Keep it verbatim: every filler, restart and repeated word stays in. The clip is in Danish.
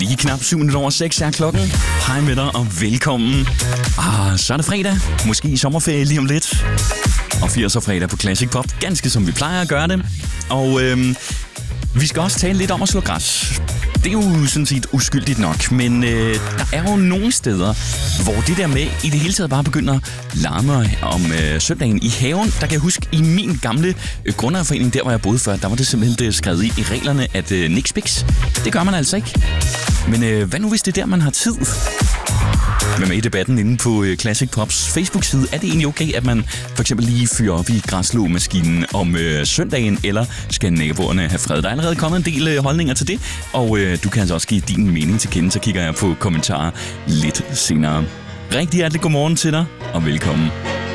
Lige knap syv minutter over seks er klokken. Hej med dig og velkommen. Ah, så er det fredag. Måske i sommerferie lige om lidt. Og firserne fredag på Classic Pop. Ganske som vi plejer at gøre det. Og øhm, vi skal også tale lidt om at slå græs. Det er jo sådan set uskyldigt nok, men øh, der er jo nogle steder, hvor det der med i det hele taget bare begynder at larme om øh, søndagen i haven. Der kan jeg huske, i min gamle øh, grundejerforening, der hvor jeg boede før, der var det simpelthen det skrevet i, i reglerne, at øh, niks biks. Det gør man altså ikke. Men øh, hvad nu hvis det er der, man har tid? Med med i debatten inde på Classic Pops Facebook-side. Er det egentlig okay, at man for eksempel lige fyrer op i græsslåmaskinen om øh, søndagen, eller skal naboerne have fred? Der er allerede kommet en del øh, holdninger til det, og øh, du kan altså også give din mening til kende, så kigger jeg på kommentarer lidt senere. Rigtig hjertelig godmorgen til dig, og velkommen.